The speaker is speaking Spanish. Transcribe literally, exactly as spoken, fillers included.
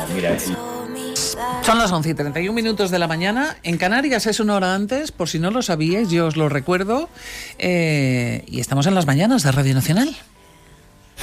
Mira, Son las once y treinta y un minutos de la mañana. En Canarias es una hora antes, por si no lo sabíais, yo os lo recuerdo. Eh, y estamos en las mañanas de Radio Nacional.